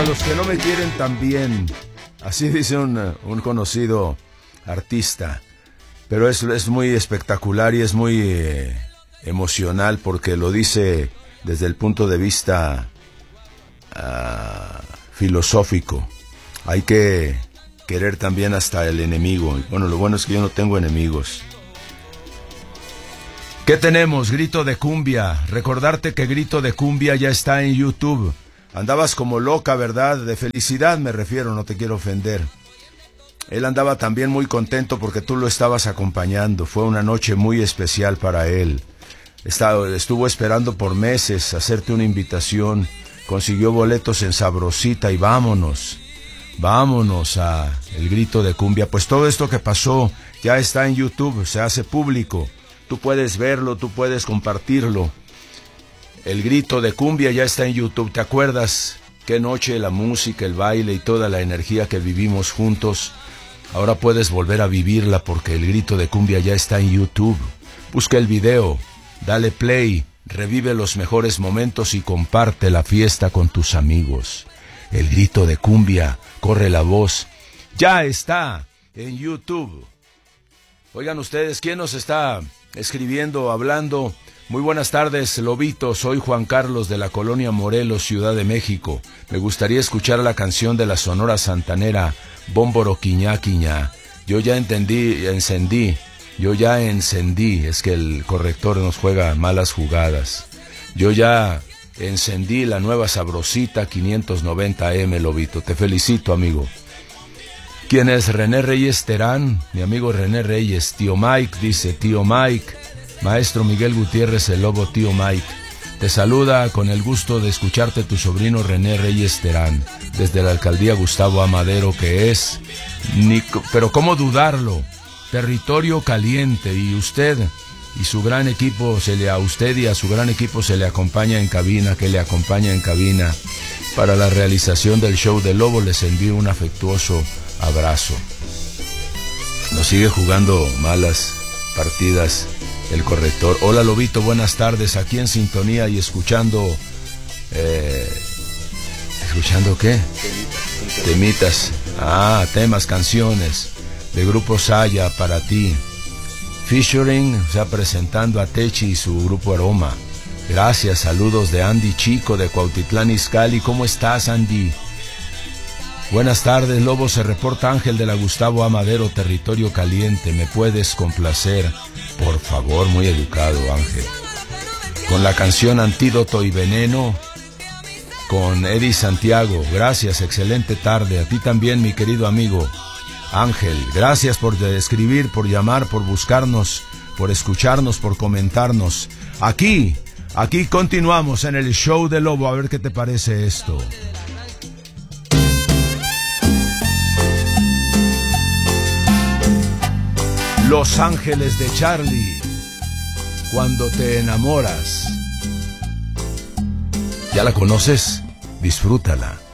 A los que no me quieren también. Así dice un conocido artista. Pero es muy espectacular y es muy emocional porque lo dice desde el punto de vista filosófico. Hay que querer también hasta el enemigo. Bueno, lo bueno es que yo no tengo enemigos. ¿Qué tenemos? Grito de cumbia. Recordarte que Grito de cumbia ya está en YouTube. Andabas como loca, ¿verdad? De felicidad me refiero, no te quiero ofender. Él andaba también muy contento porque tú lo estabas acompañando. Fue una noche muy especial para él. Estuvo esperando por meses hacerte una invitación. Consiguió boletos en Sabrosita y vámonos a el Grito de cumbia. Pues todo esto que pasó ya está en YouTube, se hace público. Tú puedes verlo, tú puedes compartirlo. El Grito de cumbia ya está en YouTube. ¿Te acuerdas qué noche la música, el baile y toda la energía que vivimos juntos? Ahora puedes volver a vivirla porque el Grito de cumbia ya está en YouTube. Busca el video, dale play, revive los mejores momentos y comparte la fiesta con tus amigos. El Grito de cumbia, corre la voz, ya está en YouTube. Oigan ustedes, ¿quién nos está escribiendo, hablando? Muy buenas tardes, Lobito, soy Juan Carlos de la Colonia Morelos, Ciudad de México. Me gustaría escuchar la canción de la Sonora Santanera, Bómboro Quiñá Quiñá. Yo ya encendí, es que el corrector nos juega malas jugadas. Yo ya encendí la nueva Sabrosita 590M, Lobito. Te felicito, amigo. ¿Quién es? René Reyes Terán, mi amigo René Reyes. Tío Mike, dice, tío Mike. Maestro Miguel Gutiérrez, el Lobo, tío Mike. Te saluda con el gusto de escucharte tu sobrino René Reyes Terán, desde la alcaldía Gustavo A. Madero, que es, pero cómo dudarlo, territorio caliente, y usted y su gran equipo, a usted y a su gran equipo se le acompaña en cabina, para la realización del show del Lobo. Les envío un afectuoso abrazo. Nos sigue jugando malas partidas el corrector. Hola, Lobito, buenas tardes, aquí en sintonía y escuchando ¿escuchando qué? Temitas. Temas, canciones de Grupo Saya para ti. Featuring, o sea, presentando a Techi y su Grupo Aroma. Gracias, saludos de Andy Chico de Cuautitlán Izcalli. ¿Cómo estás, Andy? Buenas tardes, Lobo, se reporta Ángel de la Gustavo A. Madero, territorio caliente. ¿Me puedes complacer? Por favor, muy educado, Ángel. Con la canción Antídoto y Veneno, con Eddie Santiago. Gracias, excelente tarde. A ti también, mi querido amigo Ángel. Gracias por escribir, por llamar, por buscarnos, por escucharnos, por comentarnos. Aquí continuamos en el show del Lobo. A ver qué te parece esto. Los Ángeles de Charlie, cuando te enamoras. ¿Ya la conoces? Disfrútala.